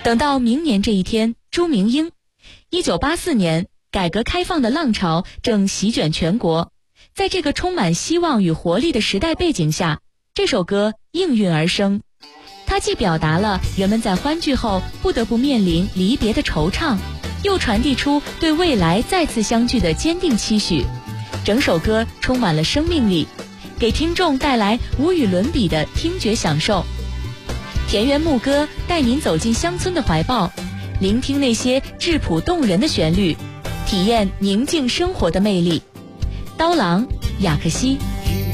等到明年这一天，朱明英，1984年，改革开放的浪潮正席卷全国，在这个充满希望与活力的时代背景下，这首歌应运而生。它既表达了人们在欢聚后不得不面临离别的惆怅，又传递出对未来再次相聚的坚定期许。整首歌充满了生命力，给听众带来无与伦比的听觉享受。田园牧歌带您走进乡村的怀抱，聆听那些质朴动人的旋律，体验宁静生活的魅力。刀郎，雅克西。